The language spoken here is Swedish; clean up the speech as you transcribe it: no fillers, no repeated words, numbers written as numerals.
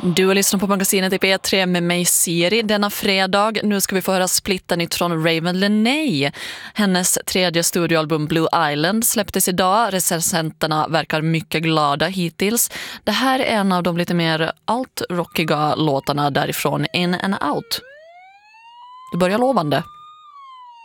Du har lyssnat på magasinet i P3 med mig Siri denna fredag. Nu ska vi få höra splitternytt från Raven Lenae. Hennes tredje studioalbum Blue Island släpptes idag. Recensenterna verkar mycket glada hittills. Det här är en av de lite mer alt-rockiga låtarna därifrån, In and Out. Det börjar lovande.